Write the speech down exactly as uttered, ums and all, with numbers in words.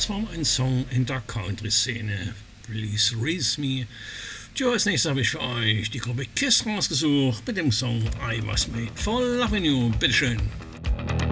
Das war ein Song in der Country-Szene. Please Raise Me. Tja, als nächstes habe ich für euch die Gruppe Kiss rausgesucht mit dem Song I Was Made for Loving You. Bitteschön.